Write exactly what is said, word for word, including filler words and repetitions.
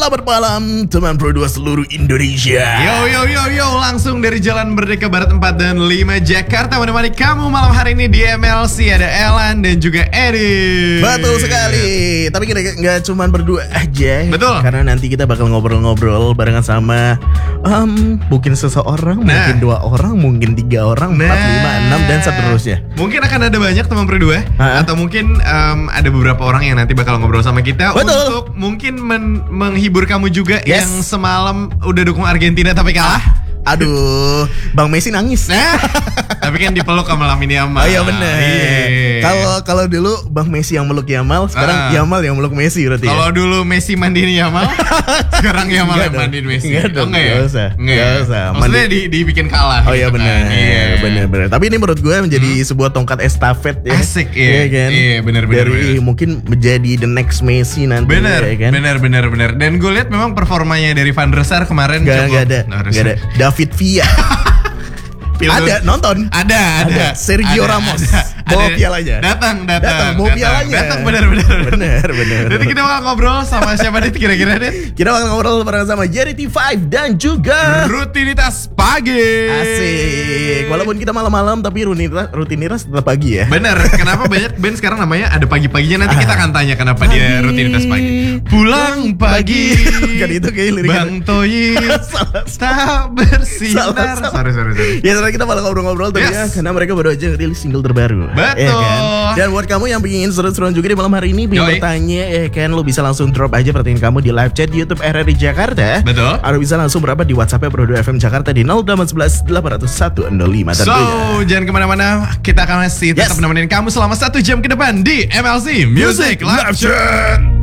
Selamat malam teman Pro dua seluruh Indonesia. Yo yo yo yo, langsung dari Jalan Merdeka Barat empat dan lima Jakarta menemani kamu malam hari ini di M L C. Ada Elan dan juga Edi. Betul sekali. Tapi kita nggak cuma berdua aja. Betul. Karena nanti kita bakal ngobrol-ngobrol barengan sama um, mungkin seseorang, nah. mungkin dua orang, mungkin tiga orang, nah. empat, lima, enam dan seterusnya. Mungkin akan ada banyak teman Pro dua, ha? atau mungkin um, ada beberapa orang yang nanti bakal ngobrol sama kita. Betul. Untuk mungkin men- menghibur kamu juga yes. yang semalam udah dukung Argentina tapi kalah. Aduh, Bang Messi nangis. Nah, tapi kan dipeluk sama Lamine Yamal. Oh iya benar. Kalau kalau dulu Bang Messi yang meluk Yamal, sekarang uh. Yamal yang meluk Messi berarti. Kalau ya? dulu Messi mandiin Yamal, sekarang Yamal yang mandiin Messi. Enggak dong, enggak ya? Enggak usah. Enggak usah. Maksudnya di, dibikin kalah. Oh iya gitu benar. Kan? Iya. Benar benar. Tapi ini menurut gue menjadi hmm. sebuah tongkat estafet ya. Asik ya. Iya kan? Iya benar benar. Dari bener. Mungkin menjadi the next Messi nanti. Benar. Ya, kan? Benar benar benar. Dan gue lihat memang performanya dari Van der Sar kemarin Gak, cukup. gak ada. Nah, gak ada. David Villa. Ada nonton. Ada, ada. ada. Sergio ada, Ramos. Ada. Bawa ada. pialanya. Datang, datang. Datang, bawa pialanya. Datang, benar, benar. Benar, benar. Nanti kita bakal ngobrol sama siapa nih kira-kira deh? Kita bakal ngobrol bareng sama Jerry T lima dan juga Rutinitas Pagi. Asik. Walaupun kita malam-malam tapi rutinitas rutinitas tetap pagi ya. Benar. Kenapa banyak band sekarang namanya ada pagi-paginya? Nanti kita akan tanya kenapa pagi. Dia rutinitas pagi. Pulang pagi. Kan itu kayak lirik Bang Toyi tak bersinar. Sorry, sorry, sorry. Ya, sekarang kita malah ngobrol-ngobrol tapi yes. ya karena mereka baru aja rilis single terbaru. Betul. Ya, kan? Dan buat kamu yang pengen seru-seruan juga di malam hari ini, pengen bertanya, ya kan, lo bisa langsung drop aja pertanyaan kamu di live chat di YouTube R R I Jakarta. Betul. Atau bisa langsung berapa di WhatsApp Pro dua F M Jakarta di nol delapan satu satu delapan nol satu nol lima. So, jangan kemana-mana, kita akan masih tetap yes. nemenin kamu selama satu jam ke depan di M L C Music Live Chat.